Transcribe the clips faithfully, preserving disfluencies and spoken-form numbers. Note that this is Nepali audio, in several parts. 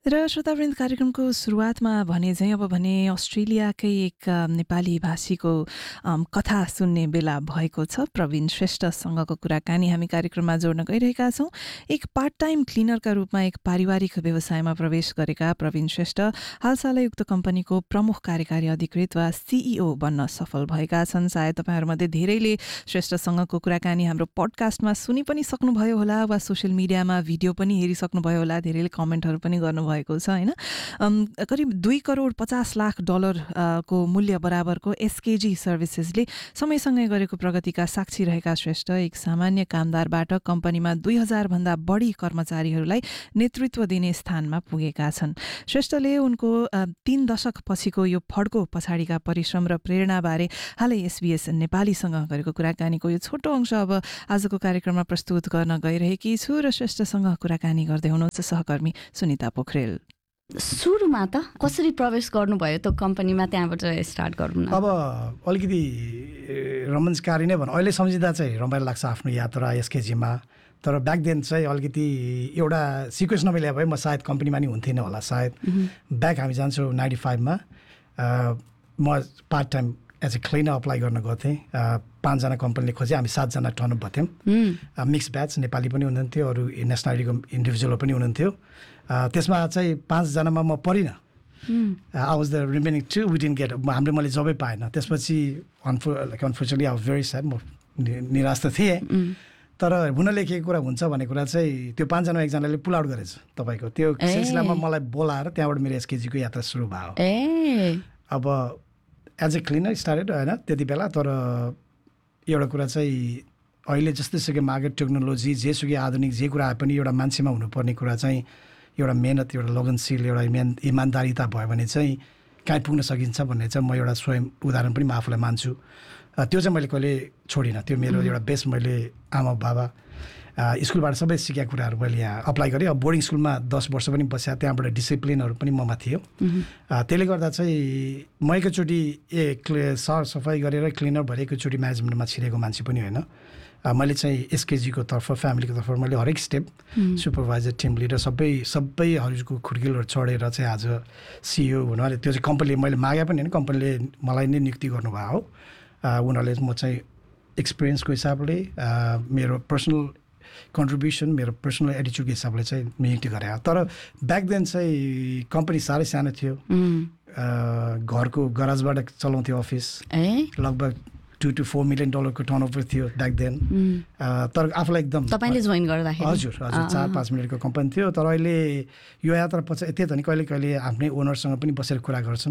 र श्रोतावृन्द कार्यक्रमको सुरुवातमा भने चाहिँ अब भने अस्ट्रेलियाकै एक अ, नेपाली भाषीको अम, कथा सुन्ने बेला भएको छ। प्रवीण श्रेष्ठसँगको कुराकानी हामी कार्यक्रममा जोड्न गइरहेका छौँ। एक पार्ट टाइम क्लिनरका रूपमा एक पारिवारिक व्यवसायमा प्रवेश गरेका प्रवीण श्रेष्ठ हालसालै उक्त कम्पनीको प्रमुख कार्यकारी अधिकृत वा सिइओ बन्न सफल भएका छन्। सायद तपाईँहरूमध्ये धेरैले श्रेष्ठसँगको कुराकानी हाम्रो पडकास्टमा सुनि पनि सक्नुभयो होला वा सोसियल मिडियामा भिडियो पनि हेरिसक्नुभयो होला। धेरैले कमेन्टहरू पनि गर्नुभयो भएको छ हैन। अम, करिब दुई करोड पचास लाख डलर अ, को मूल्य बराबरको एसकेजी सर्भिसेसले समयसँगै गरेको प्रगतिका साक्षी रहेका श्रेष्ठ एक सामान्य कामदारबाट कम्पनीमा दुई हजार भन्दा बढी कर्मचारीहरूलाई नेतृत्व दिने स्थानमा पुगेका छन्। श्रेष्ठले उनको अ, तीन दशक पछिको यो फड्को पछाडिका परिश्रम र प्रेरणाबारे हालै एसबीएस नेपालीसँग गरेको कुराकानीको यो छोटो अंश अब आजको कार्यक्रममा प्रस्तुत गर्न गइरहेकी छु र श्रेष्ठसँग कुराकानी गर्दै हुनुहुन्छ सहकर्मी सुनिता पोखरेल। सुरुमा त कसरी प्रवेश गर्नुभयो त्यो कम्पनीमा, त्यहाँबाट स्टार्ट गरौँ न। अब अलिकति रोमाञ्चकारी नै भनौँ, अहिले सम्झिँदा चाहिँ रमाइलो लाग्छ आफ्नो यात्रा एसकेजीमा। तर ब्याक देन चाहिँ अलिकति एउटा सिक्वेन्स नमिले भए म सायद कम्पनीमा नि हुन्थेन होला सायद। ब्याक हामी जान्छौँ नाइन्टी फाइभमा म part time as a cleaner apply गर्न गर्थेँ। पाँचजना कम्पनीले खोजे, हामी सातजना टर्नअप भथ्यौँ। मिक्स ब्याच, नेपाली पनि हुनुहुन्थ्यो, अरू नेसनालिटीको इन्डिभिजुअल पनि हुनुहुन्थ्यो। त्यसमा चाहिँ पाँचजनामा म परिनँ। I was the remaining to we didn't get, हाम्रो मैले जबै पाएन। त्यसपछि अनफो like unfortunately I was very sad, म निराश त थिएँ। तर हुन लेखेको कुरा हुन्छ भन्ने कुरा चाहिँ त्यो पाँचजना एकजनाले पुल आउट गरेछ तपाईँको त्यो सिलसिलामा मलाई बोलाएर त्यहाँबाट मेरो एसकेजीको यात्रा सुरु भयो। अब एज ए क्लिनर स्टार्टेड होइन त्यति बेला। तर एउटा कुरा चाहिँ अहिले जस्तै सुकै मार्केट टेक्नोलोजी जेसुकै आधुनिक जे कुरा आए पनि एउटा मान्छेमा हुनुपर्ने कुरा चाहिँ एउटा मेहनत, एउटा लगनशील, एउटा इमान इमान्दारिता भयो भने चाहिँ कहीँ पुग्न सकिन्छ भन्ने चाहिँ म एउटा स्वयं उदाहरण पनि म आफूलाई मान्छु। त्यो चाहिँ मैले कहिले छोडिनँ। त्यो मेरो एउटा बेस्ट मैले आमा बाबा स्कुलबाट सबै सिकेका कुराहरू मैले यहाँ अप्लाई गरेँ। अब बोर्डिङ स्कुलमा दस वर्ष पनि बस्या, त्यहाँबाट डिसिप्लिनहरू पनि ममा थियो। त्यसले गर्दा चाहिँ म एकैचोटि ए क्ले सर सफाइ गरेर क्लिनर भएर एकैचोटि म्यानेजमेन्टमा छिरेको मान्छे पनि होइन। मैले चाहिँ एसकेजीको तर्फ फ्यामिलीको तर्फ मैले हरेक स्टेप सुपरभाइजर टिम लिडर सबै सबैहरूको खुड्किलहरू चढेर चाहिँ आज सिइओ हुनाले त्यो चाहिँ कम्पनीले मैले मागे पनि होइन, कम्पनीले मलाई नै नियुक्ति गर्नुभयो हो। उनीहरूले म चाहिँ एक्सपिरियन्सको हिसाबले मेरो पर्सनल कन्ट्रिब्युसन, मेरो पर्सनल एटिच्युडको हिसाबले चाहिँ नियुक्ति गरे। तर ब्याक देन चाहिँ कम्पनी साह्रै सानो थियो। घरको गराजबाट चलाउँथ्यो अफिस। लगभग टु टु फोर मिलियन डलरको टर्नओभर थियो ब्याक देन। तर आफूलाई एकदम तपाईँले जोइन गर्दाखेरि हजुर हजुर चार पाँच मिनटको कम्पनी थियो। तर अहिले यो यात्रा पछि त्यही त नि कहिले कहिले आफ्नै ओनरसँग पनि बसेर कुरा गर्छौँ।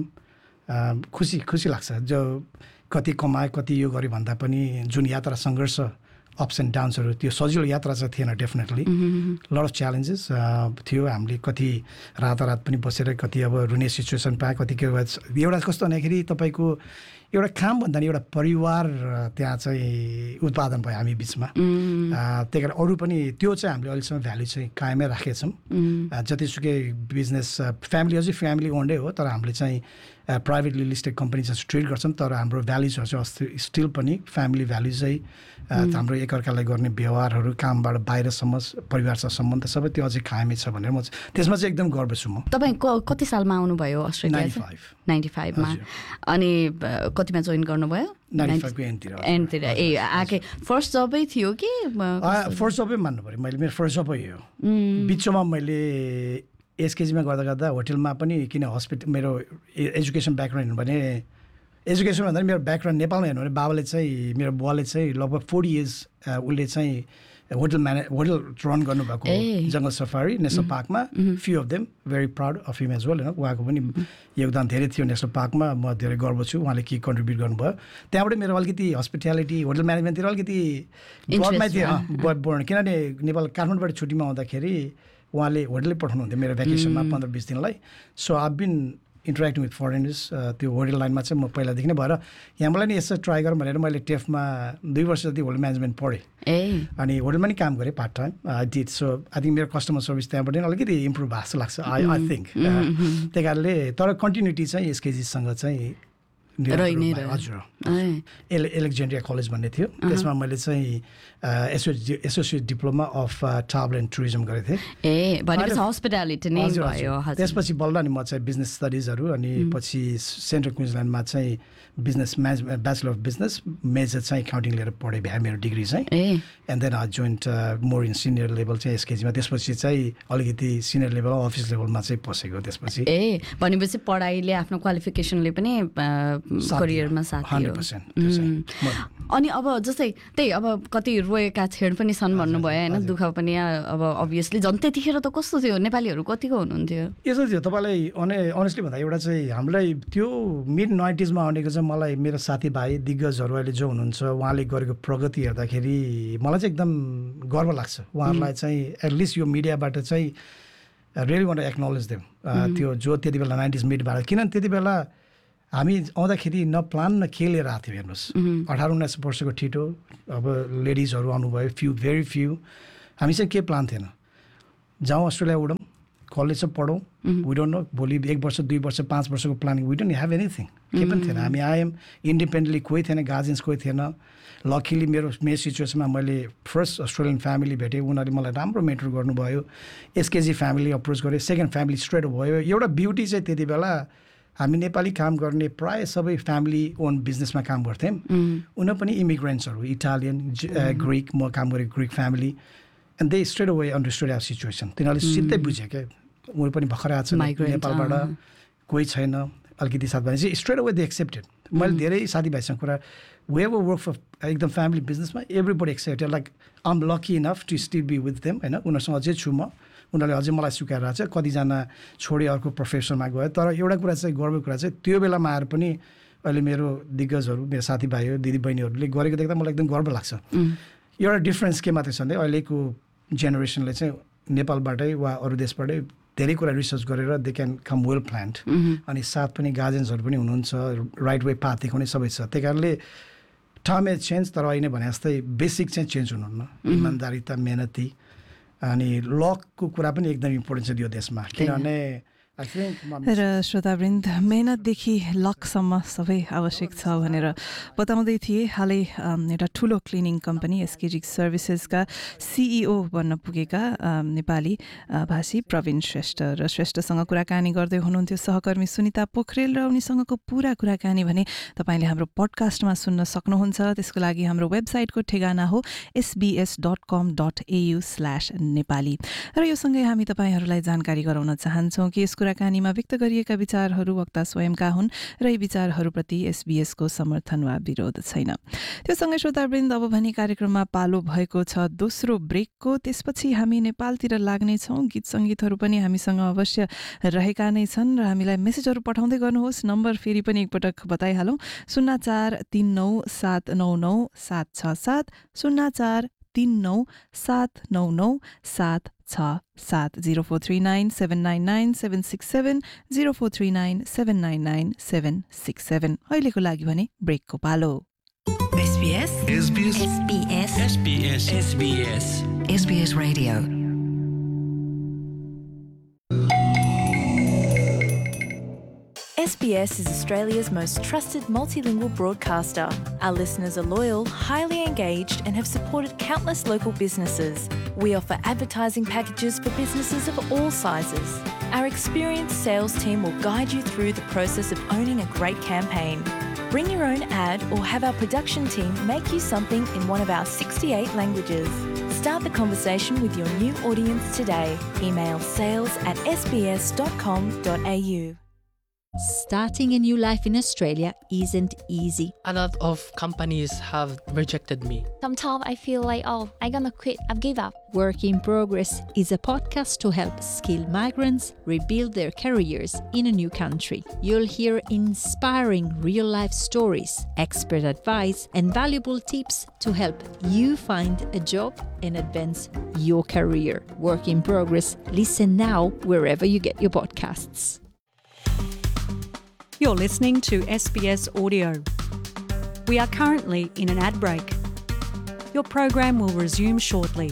खुसी खुसी लाग्छ। जो कति कमाए कति यो गऱ्यो भन्दा पनि जुन यात्रा सङ्घर्ष अप्स एन्ड डाउन्सहरू त्यो सजिलो यात्रा चाहिँ थिएन। डेफिनेटली लट अफ च्यालेन्जेस थियो। हामीले कति रातारात पनि बसेर कति अब रुने सिचुएसन पाएँ, कति के एउटा कस्तो भन्दाखेरि तपाईँको एउटा काम भन्दा नि एउटा परिवार त्यहाँ चाहिँ उत्पादन भयो हामी बिचमा। त्यही कारण अरू पनि त्यो चाहिँ हामीले अहिलेसम्म भ्याल्यु चाहिँ कायमै राखेछौँ। जतिसुकै बिजनेस फ्यामिली अझै फ्यामिली ओन्डै हो, तर हामीले चाहिँ प्राइभेटली लिस्टेड कम्पनी चाहिँ ट्रेड गर्छौँ। तर हाम्रो भ्याल्युजहरू चाहिँ स्टिल पनि फ्यामिली भ्याल्यु चाहिँ हाम्रो एकअर्कालाई गर्ने व्यवहारहरू, कामबाट बाहिरसम्म परिवारसँग सम्बन्ध सबै त्यो अझै कायमै छ भनेर म त्यसमा चाहिँ एकदम गर्व छु। म तपाईँ कति सालमा आउनुभयो अस्ट्रेलिया? नाइन्टी फाइभमा। अनि कतिमा जोइन गर्नुभयो? एन्डतिर। ए आके फर्स्ट जबै थियो कि? फर्स्ट जबै मान्नु पऱ्यो, मैले मेरो फर्स्ट जबै हो। बिचमा मैले एसकेजीमा गर्दा गर्दा होटेलमा पनि, किन हस्पिटल मेरो एजुकेसन ब्याकग्राउन्ड हेर्नु भने एजुकेसन भन्दा मेरो ब्याकग्राउन्ड नेपालमा हेर्नु भने बाबाले चाहिँ मेरो बुवाले चाहिँ लगभग फोर्टी इयर्स उसले चाहिँ होटल म्याने होटल रन गर्नुभएको जङ्गल सफारी नेसनल पार्कमा। Few of them very proud of him as well होइन। उहाँको पनि योगदान धेरै थियो नेसनल पार्कमा। म धेरै गर्व छु उहाँले के कन्ट्रिब्युट गर्नुभयो। त्यहाँबाट मेरो अलिकति हस्पिटालिटी होटल म्यानेजमेन्टतिर अलिकति ब्रडमै थियो। किनभने नेपाल काठमाडौँबाट छुट्टीमा आउँदाखेरि उहाँले होटलै पठाउनुहुन्थ्यो मेरो भ्याकेसनमा पन्ध्र बिस दिनलाई। So I been interacting with foreigners. त्यो होटल लाइनमा चाहिँ म पहिलादेखि नै भएर यहाँबाट नि यसो ट्राई गरौँ भनेर मैले टेफमा दुई वर्ष जति होटल म्यानेजमेन्ट पढेँ। अनि होटलमा नि काम गरेँ part time I did. So I think मेरो कस्टमर सर्भिस त्यहाँबाट नि अलिकति इम्प्रुभ भएको जस्तो लाग्छ आई आई थिङ्क। त्यही कारणले तर कन्टिन्युटी चाहिँ एसकेजीसँग चाहिँ हजुर एले एलेक्जेन्ड्रिया कलेज भन्ने थियो त्यसमा मैले चाहिँ associate associate diploma of travel and tourism गरेको थिएँ ए भनेपछि हस्पिटालिटी नै भयो त्यसपछि बल्ल नि म चाहिँ बिजनेस स्टडिजहरू अनि पछि सेन्ट्रल क्विन्सल्यान्डमा चाहिँ business म्याज bachelor of business major चाहिँ एकाउन्टिङ लिएर पढेँ भ्या मेरो डिग्री चाहिँ and then I joint more in senior level चाहिँ एसकेजीमा त्यसपछि चाहिँ अलिकति सिनियर लेभल अफिस लेभलमा चाहिँ पसेको त्यसपछि ए भनेपछि पढाइले आफ्नो क्वालिफिकेसनले पनि करियरमा साथ हन्ड्रेड पर्सेन्ट अनि अब जस्तै त्यही अब कति रोएका छेड पनि छन् भन्नुभयो होइन दुःख पनि अब अभियसली झन् त्यतिखेर त कस्तो थियो नेपालीहरू कतिको हुनुहुन्थ्यो यसो थियो तपाईँलाई अने अनेस्टली भन्दा एउटा चाहिँ हामीलाई त्यो मिड नाइन्टिजमा आउनेको चाहिँ मलाई मेरो साथीभाइ दिग्गजहरू अहिले जो हुनुहुन्छ उहाँले गरेको प्रगति हेर्दाखेरि मलाई चाहिँ एकदम गर्व लाग्छ उहाँहरूलाई चाहिँ एटलिस्ट यो मिडियाबाट चाहिँ really want to acknowledge them त्यो जो त्यति बेला नाइन्टिज मिडबाट किनभने त्यति बेला हामी आउँदाखेरि न प्लान न के लिएर आएको थियौँ हेर्नुहोस् अठार उन्नाइस वर्षको ठिटो अब लेडिजहरू आउनुभयो फ्यु भेरी फ्यु हामी चाहिँ के प्लान थिएन जाउँ अस्ट्रेलिया उडौँ कलेज चाहिँ पढौँ वी डोन्ट नो भोलि एक वर्ष दुई वर्ष पाँच वर्षको planning we don't have anything केही पनि थिएन हामी आयौँ इन्डिपेन्डेन्टली कोही थिएन गार्जियन्स कोही थिएन लकिली मेरो मेरो सिचुएसनमा मैले फर्स्ट अस्ट्रेलियन फ्यामिली भेटेँ उनीहरूले मलाई राम्रो मेन्टर गर्नुभयो एसकेजी फ्यामिली अप्रोच गरेँ सेकेन्ड फ्यामिली स्ट्रेट भयो एउटा ब्युटी चाहिँ त्यति बेला हामी नेपाली काम गर्ने प्रायः सबै फ्यामिली ओन बिजनेसमा काम गर्थ्यौँ उनीहरू पनि इमिग्रेन्ट्सहरू इटालियन ग्रिक म काम गरेको Greek family and they straight away understood our situation तिनीहरूले सिधै बुझ्यो क्या उनीहरू पनि भर्खरै आएको छ नेपालबाट कोही छैन अलिकति साथीभाइ चाहिँ स्ट्रेट अवे दे एक्सेप्टेड मैले धेरै साथीभाइसँग कुरा वे एभर वर्क फर एकदम फ्यामिली बिजनेसमा everybody accepted like I'm lucky enough to still be with them होइन उनीहरूसँग अझै छु म उनीहरूले अझै मलाई स्वीकारेर छ कतिजना छोडे अर्को प्रोफेसनमा गयो तर एउटा कुरा चाहिँ गर्वको कुरा चाहिँ त्यो बेलामा आएर पनि अहिले मेरो दिग्गजहरू मेरो साथीभाइहरू दिदीबहिनीहरूले गरेको देख्दा मलाई एकदम गर्व लाग्छ एउटा डिफ्रेन्स के मात्रै छ भने अहिलेको जेनेरेसनले चाहिँ नेपालबाटै वा अरू देशबाटै धेरै कुरा रिसर्च गरेर they can com well planned अनि साथ पनि गार्जेन्सहरू पनि हुनुहुन्छ राइट वे पाथ देखाउने सबै छ त्यही कारणले टर्म एज चेन्ज तर अहिले भने जस्तै बेसिक चाहिँ चेन्ज हुनुहुन्न इमान्दारिता मेहनती अनि लकको कुरा पनि एकदम इम्पोर्टेन्ट छ यो देशमा किनभने र श्रोतावृन्द मेहनतदेखि लकसम्म सबै आवश्यक छ भनेर बताउँदै थिए हालै एउटा ठुलो क्लिनिङ कम्पनी एसकेजी सर्भिसेसका सिइओ बन्न पुगेका नेपाली भाषी प्रवीण श्रेष्ठ र श्रेष्ठसँग कुराकानी गर्दै हुनुहुन्थ्यो सहकर्मी सुनिता पोखरेल र उनीसँगको पुरा कुराकानी भने तपाईँले हाम्रो पडकास्टमा सुन्न सक्नुहुन्छ त्यसको लागि हाम्रो वेबसाइटको ठेगाना हो एसबिएस डट कम डट एयु स्ल्यास नेपाली र यो सँगै हामी तपाईँहरूलाई जानकारी गराउन चाहन्छौँ कि यसको कुराकानीमा व्यक्त गरिएका विचारहरू वक्ता स्वयंका हुन् र यी विचारहरूप्रति एसबीएसको समर्थन वा विरोध छैन। त्यो सँगै श्रोतावृन्द अब भने कार्यक्रममा पालो भएको छ दोस्रो ब्रेकको त्यसपछि हामी नेपालतिर लाग्नेछौँ गीत सङ्गीतहरू पनि हामीसँग अवश्य रहेका नै छन् र हामीलाई मेसेजहरू पठाउँदै गर्नुहोस् नम्बर फेरि पनि एकपटक बताइहालौँ शून्य चार तिन नौ सात नौ नौ सात छ सात शून्य चार तिन नौ सात नौ नौ सात छ सात zero four three nine seven nine nine seven six seven zero four three nine seven nine nine seven six seven अहिलेको लागि भने ब्रेकको पालो। SBS SBS SBS SBS SBS SBS Radio S B S is Australia's most trusted multilingual broadcaster. Our listeners are loyal, highly engaged, and have supported countless local businesses. We offer advertising packages for businesses of all sizes. Our experienced sales team will guide you through the process of owning a great campaign. Bring your own ad or have our production team make you something in one of our sixty-eight languages. Start the conversation with your new audience today. Email sales at s b s dot com dot a u. Starting a new life in Australia isn't easy. A lot of companies have rejected me. Sometimes I feel like, oh, I'm gonna quit, I've give up. Work in Progress is a podcast to help skilled migrants rebuild their careers in a new country. You'll hear inspiring real-life stories, expert advice, and valuable tips to help you find a job and advance your career. Work in Progress. Listen now wherever you get your podcasts. You're listening to S B S Audio. We are currently in an ad break. Your program will resume shortly.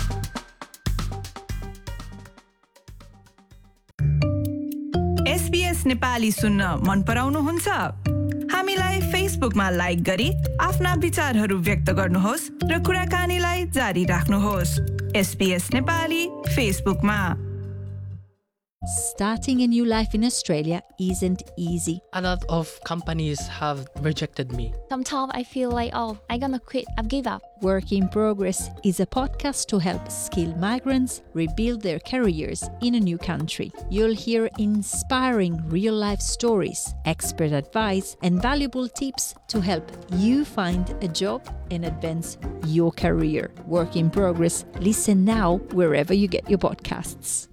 S B S SBS Nepali सुन्न मन पराउनुहुन्छ? हामीलाई फेसबुकमा लाइक गरी आफ्ना विचारहरू व्यक्त गर्नुहोस् र कुराकानीलाई जारी राख्नुहोस्। एसबीएस नेपाली फेसबुकमा। Starting a new life in Australia isn't easy. A lot of companies have rejected me. Sometimes I feel like, oh, I'm gonna quit. I've given up. Work in Progress is a podcast to help skilled migrants rebuild their careers in a new country. You'll hear inspiring real-life stories, expert advice, and valuable tips to help you find a job and advance your career. Work in Progress. Listen now wherever you get your podcasts.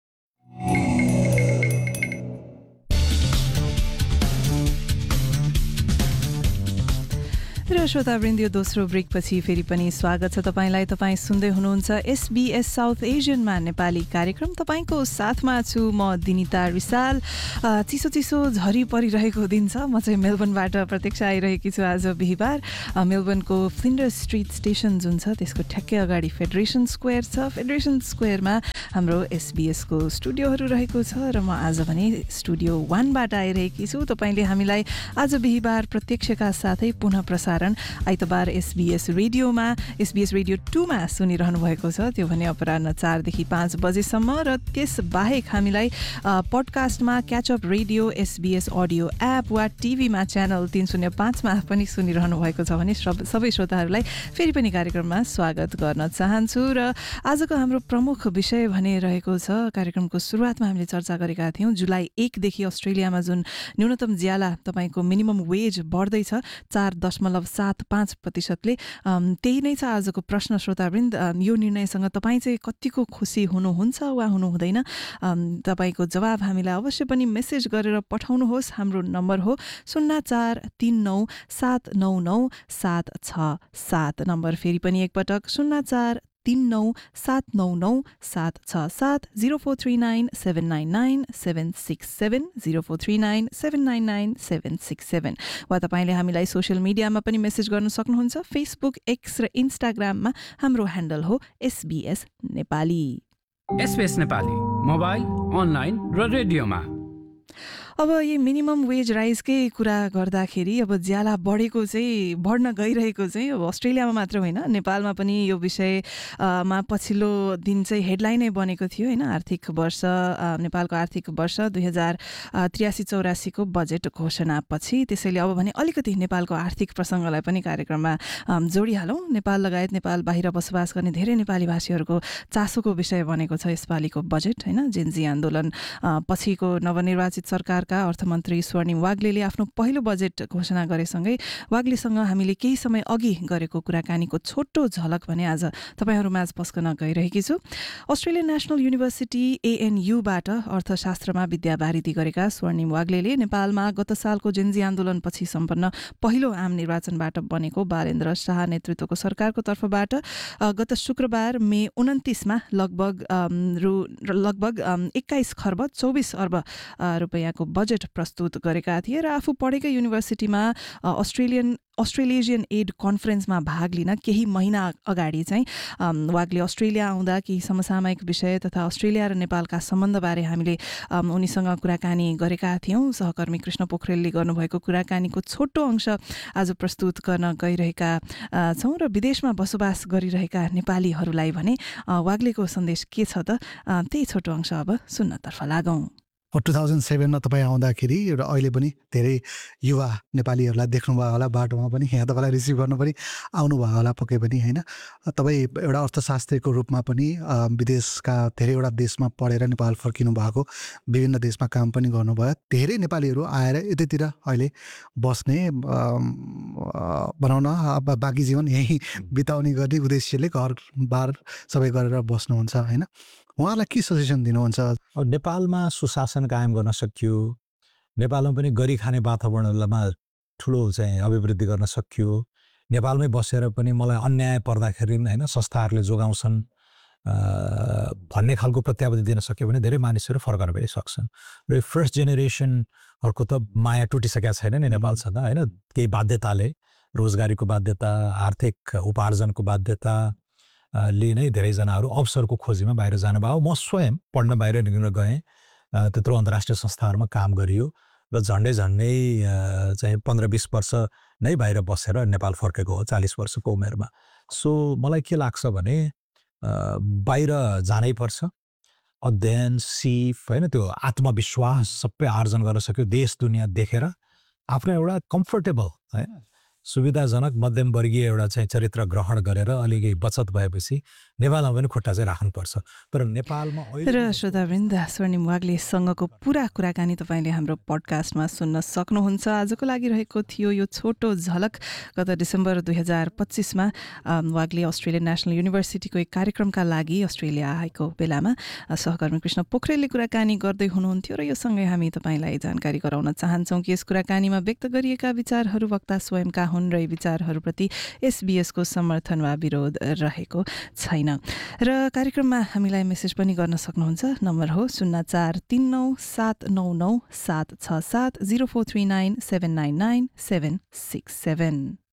र श्रोतावृन्द, यो दोस्रो ब्रेकपछि फेरि पनि स्वागत छ तपाईँलाई। तपाईँ सुन्दै हुनुहुन्छ एसबीएस साउथ एसियनमा नेपाली कार्यक्रम। तपाईँको साथमा छु म दिनिता रिसाल। चिसो चिसो झरी परिरहेको दिन छ। म चाहिँ मेलबर्नबाट प्रत्यक्ष आइरहेकी छु आज बिहिबार। मेलबर्नको फ्लिन्डर्स स्ट्रिट स्टेसन जुन छ त्यसको ठ्याक्कै अगाडि फेडरेसन स्क्वायर छ। फेडरेसन स्क्वायरमा हाम्रो एसबीएसको स्टुडियोहरू रहेको छ र म आज भने स्टुडियो वानबाट आइरहेकी छु। तपाईँले हामीलाई आज बिहिबार प्रत्यक्षका साथै पुनः प्रसारण आइतबार एसबीएस रेडियोमा, एसबीएस रेडियो टूमा सुनिरहनु भएको छ, त्यो भने अपराह्न चारदेखि पाँच बजेसम्म। र त्यस बाहेक हामीलाई पडकास्टमा catch up radio, SBS audio app वा टिभीमा च्यानल तीन शून्य पाँचमा पनि सुनिरहनु भएको छ भने सबै श्रोताहरूलाई फेरि पनि कार्यक्रममा स्वागत गर्न चाहन्छु। र आजको हाम्रो प्रमुख विषय भने रहेको छ, कार्यक्रमको सुरुवातमा हामीले चर्चा गरेका थियौँ, जुलाई एकदेखि अस्ट्रेलियामा जुन न्यूनतम ज्याला तपाईँको मिनिमम वेज बढ्दैछ चार दशमलव सात पाँच प्रतिशतले, त्यही नै छ आजको प्रश्न। श्रोतावृन्द, यो निर्णयसँग तपाईँ चाहिँ कतिको खुसी हुनुहुन्छ वा हुनुहुँदैन? तपाईँको जवाब हामीलाई अवश्य पनि मेसेज गरेर पठाउनुहोस्। हाम्रो नम्बर हो शून्य चार तिन नौ सात नौ नौ सात छ सात। नम्बर फेरि पनि एकपटक शून्य चार तिन नौ सात नौ नौ सात छ सात। Zero four three nine seven nine nine seven six seven zero four three nine seven nine nine seven six seven. वा तपाईँले हामीलाई सोसियल मिडियामा पनि मेसेज गर्न सक्नुहुन्छ। फेसबुक, एक्स र इन्स्टाग्राममा हाम्रो ह्यान्डल हो SBS Nepali. SBS Nepali mobile, online र रेडियोमा। अब यो मिनिमम वेज राइजकै कुरा गर्दाखेरि अब ज्याला बढेको चाहिँ बढ्न गइरहेको चाहिँ अब अस्ट्रेलियामा मात्र होइन, नेपालमा पनि यो विषयमा पछिल्लो दिन चाहिँ हेडलाइनै बनेको थियो होइन। आर्थिक वर्ष, नेपालको आर्थिक वर्ष दुई हजार त्रियासी चौरासीको बजेट घोषणापछि। त्यसैले अब भने अलिकति नेपालको आर्थिक प्रसङ्गलाई पनि कार्यक्रममा जोडिहालौँ। नेपाल लगायत नेपाल बाहिर बसोबास गर्ने धेरै नेपाली भाषीहरूको चासोको विषय बनेको छ यसपालिको बजेट होइन। जेनजी आन्दोलन पछिको नवनिर्वाचित सरकारका अर्थमन्त्री स्वर्णिम वाग्लेले आफ्नो पहिलो बजेट घोषणा गरेसँगै वाग्लेसँग हामीले केही समय अघि गरेको कुराकानीको छोटो झलक भने आज तपाईँहरूमा आज पस्कन गइरहेकी छु। अस्ट्रेलियन नेसनल युनिभर्सिटी एएनयूबाट अर्थशास्त्रमा विद्यावारिधि गरेका स्वर्णिम वाग्लेले नेपालमा गत सालको जेनजी आन्दोलनपछि सम्पन्न पहिलो आम निर्वाचनबाट बनेको बालेन्द्र शाह नेतृत्वको सरकारको तर्फबाट गत शुक्रबार मे उन्तिसमा लगभग रु लगभग एक्काइस खर्ब चौबिस अर्ब रुपियाँको बजेट प्रस्तुत गरेका थिए र आफू पढेकै युनिभर्सिटीमा अस्ट्रेलियन अस्ट्रेलियन एड कन्फरेन्समा भाग लिन केही महिना अगाडि चाहिँ वाग्ले अस्ट्रेलिया आउँदा केही समसामयिक विषय तथा अस्ट्रेलिया र नेपालका सम्बन्धबारे हामीले उनीसँग कुराकानी गरेका थियौँ। सहकर्मी कृष्ण पोखरेलले गर्नुभएको कुराकानीको छोटो अंश आज प्रस्तुत गर्न गइरहेका छौँ र विदेशमा बसोबास गरिरहेका नेपालीहरूलाई भने वाग्लेको सन्देश के छ त, त्यही छोटो अंश अब सुन्नतर्फ लागौँ। टु थाउजन्ड सेभेनमा तपाईँ आउँदाखेरि र अहिले पनि धेरै युवा नेपालीहरूलाई देख्नुभयो होला, बाटोमा पनि यहाँ तपाईँलाई रिसिभ गर्नु पनि आउनुभयो होला पक्कै पनि होइन। तपाईँ एउटा अर्थशास्त्रीको रूपमा पनि विदेशका धेरैवटा देशमा पढेर नेपाल फर्किनु भएको, विभिन्न देशमा काम पनि गर्नुभयो। धेरै नेपालीहरू आएर यतैतिर अहिले बस्ने बनाउन बाँकी जीवन यहीँ बिताउने गर्ने उद्देश्यले घरबार सबै गरेर बस्नुहुन्छ होइन। उहाँलाई के सजेसन दिनुहुन्छ? नेपालमा सुशासन कायम गर्न सकियो, नेपालमा पनि गरी खाने वातावरणमा ठुलो चाहिँ अभिवृद्धि गर्न सकियो, नेपालमै बसेर पनि मलाई अन्याय पर्दाखेरि होइन संस्थाहरूले जोगाउँछन् भन्ने खालको प्रत्याभूति दिन सक्यो भने धेरै मानिसहरू फर्कन पनि सक्छन्। र फर्स्ट जेनेरेसनहरूको त माया टुटिसकेका छैन नि नेपाल छ त होइन। केही बाध्यताले, रोजगारीको बाध्यता, आर्थिक उपार्जनको बाध्यता ले नै धेरैजनाहरू अवसरको खोजीमा बाहिर जानुभयो। म स्वयं पढ्न बाहिर निस्केर गएँ, त्यत्रो अन्तर्राष्ट्रिय संस्थाहरूमा काम गरियो र झन्डै झन्डै चाहिँ पन्ध्र बिस वर्ष नै बाहिर बसेर नेपाल फर्केको हो चालिस वर्षको उमेरमा। सो मलाई के लाग्छ भने बाहिर जानै पर्छ, अध्ययन सिप होइन त्यो आत्मविश्वास सबै आर्जन गर्न सक्यो, देश दुनियाँ देखेर आफ्नो एउटा कम्फर्टेबल है सुविधाजनक मध्यमवर्गीय एउटा चाहिँ चरित्र ग्रहण गरेर अलिकति बचत भएपछि नेपालमा पनि खुट्टा चाहिँ राख्नुपर्छ। तर नेपालमा र श्रोतावृन्द, स्वर्णिम वाग्लेसँगको पुरा कुराकानी तपाईँले हाम्रो पडकास्टमा सुन्न सक्नुहुन्छ। आजको लागि रहेको थियो यो छोटो झलक। गत डिसेम्बर दुई हजार पच्चिसमा वाग्ले अस्ट्रेलियन नेसनल युनिभर्सिटीको एक कार्यक्रमका लागि अस्ट्रेलिया आएको बेलामा सहकर्मी कृष्ण पोखरेलले कुराकानी गर्दै हुनुहुन्थ्यो र यो सँगै हामी तपाईँलाई जानकारी गराउन चाहन्छौँ कि यस कुराकानीमा व्यक्त गरिएका विचारहरू वक्ता स्वयंका हुन् र यी विचारहरूप्रति एसबीएसको समर्थन वा विरोध रहेको छैन। र कार्यक्रममा हामीलाई मेसेज पनि गर्न सक्नुहुन्छ। नम्बर हो शून्य चार तिन नौ सात नौ नौ सात छ सात zero four three nine seven nine nine seven six seven.